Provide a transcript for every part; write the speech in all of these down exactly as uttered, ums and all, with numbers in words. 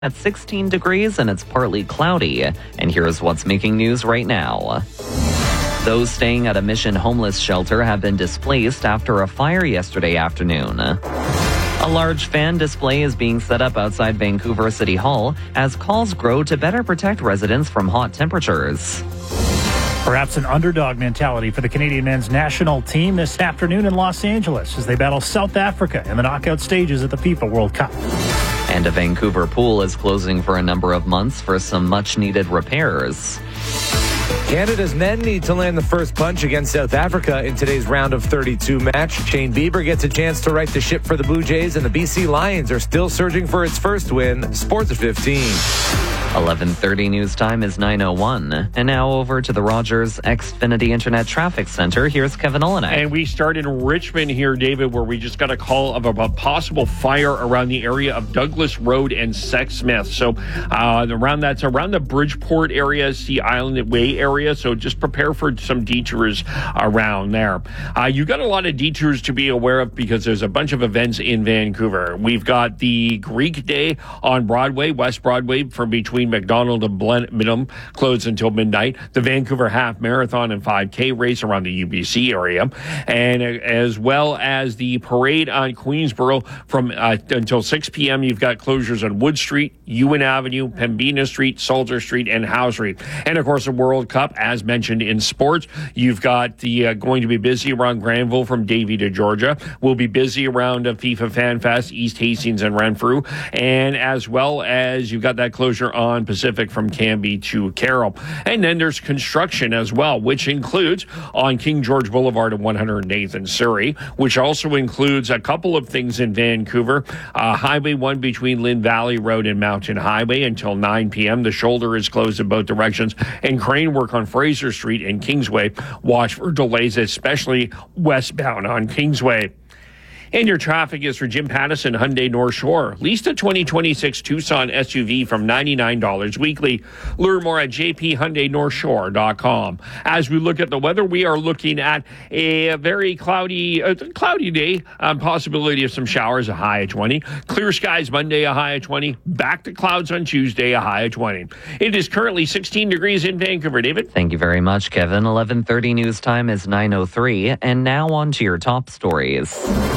at sixteen degrees and it's partly cloudy. And here's what's making news right now. Those staying at a Mission homeless shelter have been displaced after a fire yesterday afternoon. A large fan display is being set up outside Vancouver City Hall as calls grow to better protect residents from hot temperatures. Perhaps an underdog mentality for the Canadian men's national team this afternoon in Los Angeles as they battle South Africa in the knockout stages of the FIFA World Cup. And a Vancouver pool is closing for a number of months for some much-needed repairs. Canada's men need to land the first punch against South Africa in today's round of thirty-two match. Shane Bieber gets a chance to right the ship for the Blue Jays, and the B C Lions are still surging for its first win. Sports at fifteen. eleven thirty news time is nine oh one. And now over to the Rogers Xfinity Internet Traffic Center. Here's Kevin Olenek. And we start in Richmond here, David, where we just got a call of a, a possible fire around the area of Douglas Road and Sexsmith. So uh, around that's around the Bridgeport area, Sea Island Way area. So just prepare for some detours around there. Uh, you got a lot of detours to be aware of because there's a bunch of events in Vancouver. We've got the Greek Day on Broadway, West Broadway, from between McDonald and Blenheim, closed until midnight. The Vancouver Half Marathon and five K race around the U B C area, and uh, as well as the parade on Queensboro from uh, until six p.m. You've got closures on Wood Street, Ewan Avenue, Pembina Street, Salter Street, and Howe Street. And of course, the World Cup, as mentioned in sports, you've got the uh, going to be busy around Granville from Davie to Georgia. We'll be busy around uh, FIFA Fan Fest, East Hastings and Renfrew, and as well as you've got that closure on Pacific from Canby to Carroll. And then there's construction as well, which includes on King George Boulevard and one hundred eighth in Surrey, which also includes a couple of things in Vancouver. Uh, Highway one between Lynn Valley Road and Mountain Highway until nine p.m. The shoulder is closed in both directions, and crane work on Fraser Street and Kingsway. Watch for delays, especially westbound on Kingsway. And your traffic is for Jim Pattison, Hyundai North Shore. Lease a twenty twenty-six Tucson S U V from ninety-nine dollars weekly. Learn more at j p hyundai north shore dot com. As we look at the weather, we are looking at a very cloudy uh, cloudy day. Um, possibility of some showers, a high of twenty. Clear skies Monday, a high of twenty. Back to clouds on Tuesday, a high of twenty. It is currently sixteen degrees in Vancouver, David. Thank you very much, Kevin. eleven thirty news time is nine oh three. And now on to your top stories.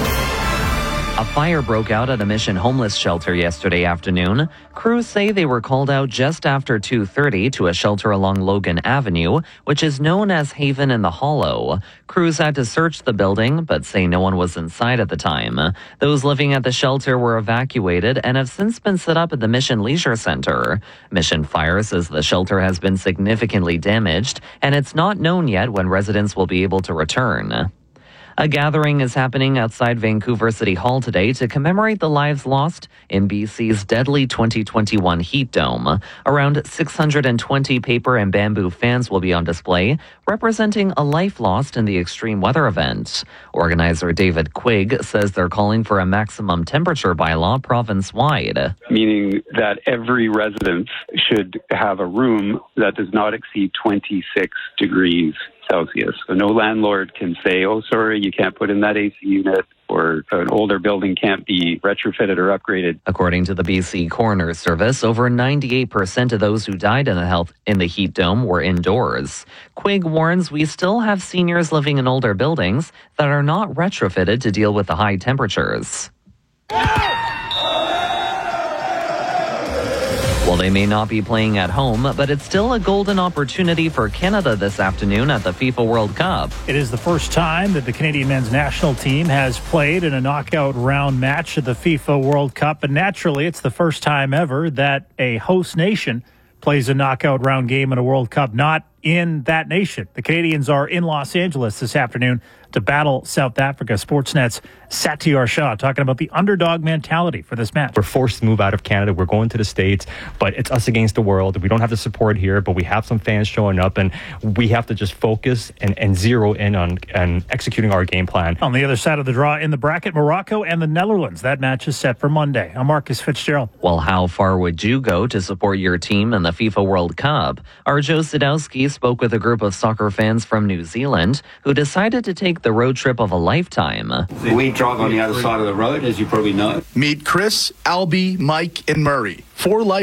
A fire broke out at a Mission homeless shelter yesterday afternoon. Crews say they were called out just after two thirty to a shelter along Logan Avenue, which is known as Haven in the Hollow. Crews had to search the building, but say no one was inside at the time. Those living at the shelter were evacuated and have since been set up at the Mission Leisure Center. Mission Fire says the shelter has been significantly damaged, and it's not known yet when residents will be able to return. A gathering is happening outside Vancouver City Hall today to commemorate the lives lost in B C's deadly twenty twenty-one heat dome. Around six hundred twenty paper and bamboo fans will be on display, representing a life lost in the extreme weather event. Organizer David Quigg says they're calling for a maximum temperature bylaw province-wide. Meaning that every resident should have a room that does not exceed twenty-six degrees Celsius. So no landlord can say, oh, sorry, you can't put in that A C unit, or an older building can't be retrofitted or upgraded. According to the B C Coroner's Service, over ninety-eight percent of those who died in the health in the heat dome were indoors. Quigg warns we still have seniors living in older buildings that are not retrofitted to deal with the high temperatures. Well, they may not be playing at home, but it's still a golden opportunity for Canada this afternoon at the FIFA World Cup. It is the first time that the Canadian men's national team has played in a knockout round match at the FIFA World Cup, and naturally, it's the first time ever that a host nation plays a knockout round game in a World Cup, not in that nation. The Canadians are in Los Angeles this afternoon to battle South Africa. Sportsnet's Satyar Shah talking about the underdog mentality for this match. We're forced to move out of Canada. We're going to the States, but it's us against the world. We don't have the support here, but we have some fans showing up, and we have to just focus and, and zero in on and executing our game plan. On the other side of the draw in the bracket, Morocco and the Netherlands. That match is set for Monday. I'm Marcus Fitzgerald. Well, how far would you go to support your team in the FIFA World Cup? Arjo Sadowski spoke with a group of soccer fans from New Zealand who decided to take the road trip of a lifetime. We drive on the other side of the road, as you probably know. Meet Chris, Albie, Mike, and Murray. Four life